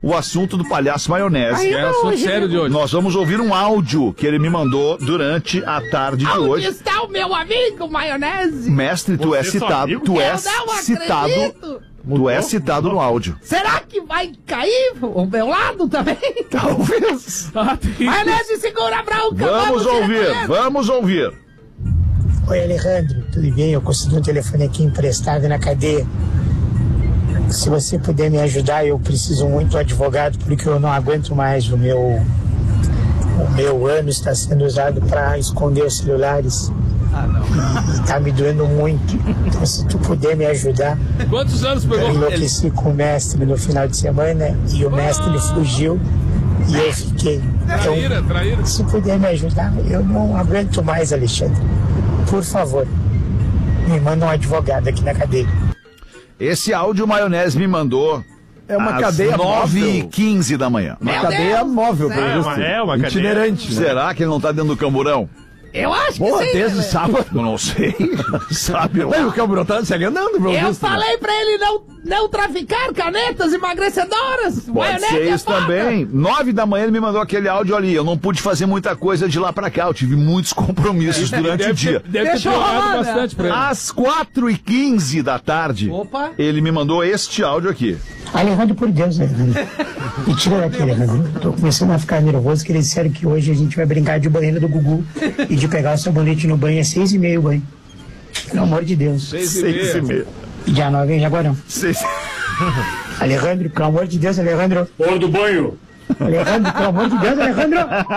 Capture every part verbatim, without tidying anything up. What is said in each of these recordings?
o assunto do palhaço maionese. Que é o assunto sério de hoje. Nós vamos ouvir um áudio que ele me mandou durante a tarde de Onde hoje. está o meu amigo maionese? Mestre, tu é Você só citado, viu? tu Eu és não citado, acredito. tu és citado no áudio. Será que vai cair o meu lado também? Talvez. Ah, tem- Maionese, segura a bronca. Vamos ouvir, recolher. vamos ouvir. Oi, Alejandro, tudo bem? Eu consegui um telefone aqui emprestado na cadeia. Se você puder me ajudar, eu preciso muito de um advogado, porque eu não aguento mais. O meu, o meu ano está sendo usado para esconder os celulares. Ah, não. E tá me doendo muito. Então, se tu puder me ajudar, Quantos anos eu pegou? enlouqueci com o mestre no final de semana e o mestre ele fugiu e eu fiquei. Traíra, Então, traíra. se puder me ajudar, eu não aguento mais, Alexandre. Por favor, me manda um advogado aqui na cadeia. Esse áudio o Maionese me mandou É uma às cadeia nove e móvel. quinze da manhã. Uma Meu cadeia Deus, móvel, sério? pelo visto. É uma cadeia. Itinerante, né? Será que ele não tá dentro do camburão? Eu acho que Boa, sim. desde né? sábado. Eu não sei. Sabe lá. Não, o camburão tá segue andando, pelo Eu visto, né? falei pra ele não, não traficar canetas emagrecedoras. Pode Maionese ser é isso foda. também. Nove da manhã ele me mandou aquele áudio ali. Eu não pude fazer muita coisa de lá pra cá. Eu tive muitos compromissos durante Deve o dia. ter, deve ter Deixa eu piorado rolar, né? bastante pra ele. Às quatro e quinze da tarde, Opa. ele me mandou este áudio aqui. Alejandro, por Deus, Alejandro. Me tira daqui, Alejandro. Tô começando a ficar nervoso, que eles disseram que hoje a gente vai brincar de banheiro do Gugu e de pegar o sabonete no banho. É seis e meio o banho. Pelo amor de Deus. Seis e meia. meia. E dia nove, hein, Jaguarão? Seis... Alejandro, pelo amor de Deus, Alejandro. Hora do banho. Alejandro, pelo amor de Deus, Alejandro.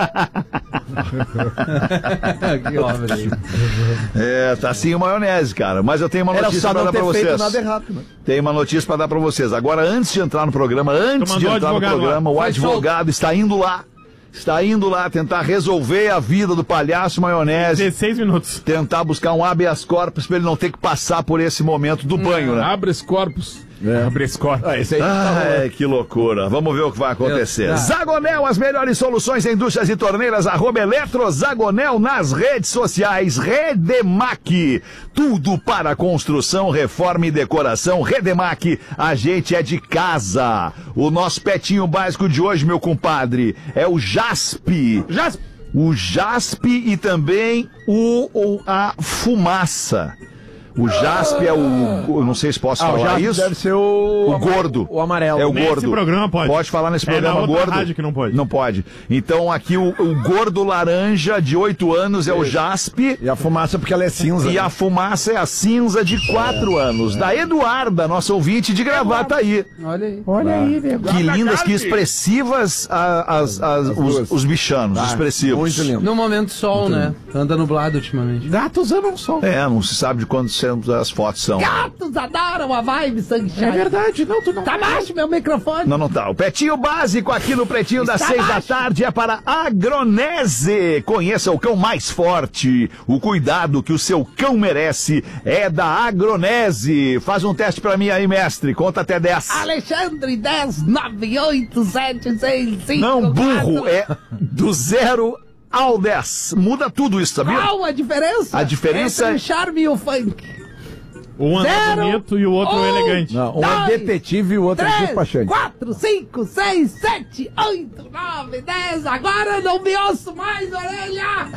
Que obra aí. É, tá assim o Maionese, cara. Mas eu tenho uma Era notícia só pra não dar pra ter feito vocês. nada errado, né? Tem uma notícia pra dar pra vocês. Agora, antes de entrar no programa, antes mandou de o entrar no advogado programa, lá. o Foi advogado está indo lá. Está indo lá tentar resolver a vida do palhaço Maionese. dezesseis minutos. Tentar buscar um habeas corpus pra ele não ter que passar por esse momento do banho, né? Abre esse corpus. Abre esse corpo. Ah, esse aí tá Ai, que loucura. Vamos ver o que vai acontecer. Deus. Zagonel, as melhores soluções em indústrias e torneiras, arroba Eletrozagonel nas redes sociais. Redemac, tudo para construção, reforma e decoração. Redemac, a gente é de casa. O nosso petinho básico de hoje, meu compadre, é o Jaspe. Jaspe. O Jaspe e também o, o a fumaça. O Jaspe é o... Eu não sei se posso Ah, o falar Jaspe isso. deve ser o... O gordo. O amarelo. É o Nesse gordo. programa pode. Pode falar nesse É na programa outra gordo. rádio que não pode. Não pode. Então aqui o, o gordo laranja de oito anos é o Jaspe. E a fumaça porque ela é cinza. E a fumaça é a cinza de quatro anos. Da Eduarda, nossa ouvinte de Gravataí. Olha aí. Olha aí, velho. Que lindas, que expressivas a- as, as- os, duas. os bichanos, Ah, expressivos. Muito lindo. No momento sol, né? Anda nublado ultimamente. Gatos amam sol. É, não se sabe de quando as fotos são. Gatos adoram a vibe sunshine. É verdade, não, tu não... Tá baixo meu microfone. Não, não tá. O Pretinho Básico aqui no Pretinho das Está seis da baixo. tarde é para Agronese. Conheça o cão mais forte. O cuidado que o seu cão merece é da Agronese. Faz um teste pra mim aí, mestre. Conta até dez. Alexandre dez nove oito sete seis cinco. Não, burro. É do zero ao dez. Muda tudo isso, sabia? Qual a diferença? A diferença entre é- o charme e o funk. Um anda Zero, bonito e o outro um, elegante. Não, um é Dois, detetive e o outro é três, despachante. quatro, cinco, seis, sete, oito, nove, dez. Agora eu não me ouço mais, orelha.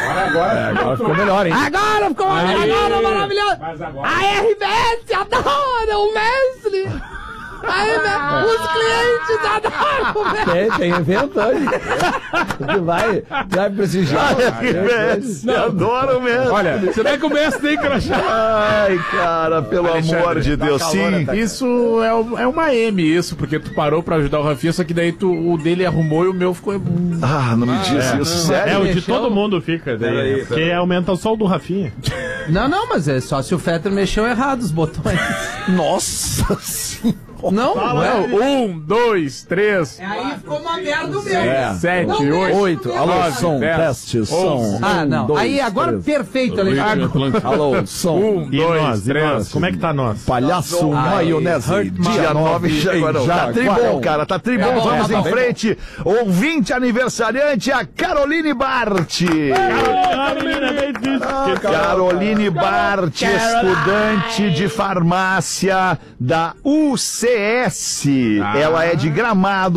É, agora ficou melhor, hein? Agora ficou Aí. agora maravilhoso. Mas agora- A R B S adora o mestre. A R B S, os clientes adoram o mestre. Tem, tem evento hoje. Que vai, vai prestigiar. Você adora mesmo. Olha, será que o mestre tem crachá? Ai, cara, pelo amor de Deus, sim. Isso é, o- é uma M, isso, porque tu parou pra ajudar o Rafinha, só que daí tu, o dele arrumou e o meu ficou. Ah, não me diz isso, É, sério? o de todo mundo fica. Daí, né? Porque aumenta só o do Rafinha. Não, não, mas é só se o Fetter mexeu errado os botões. Nossa senhora. Não, não é. Um, dois, três, Aí ficou uma merda o meu. É. sete, Não, oito. Oito. Alô, nove, som, dez, teste, som. Ah, Um, não. dois, Aí agora três. perfeito, Alexandre. Alô, som. Um, E dois, nós, e três. nós? Como é que tá nós? Palhaço maionese. hurt my- Dia nove de janeiro. Tá tribom, cara, tá tribom. Tá bom, Vamos tá em bom. frente. Ouvinte aniversariante, a Caroline Bart. Caroline Bart, estudante de farmácia da U C S. Ela é de Gramado.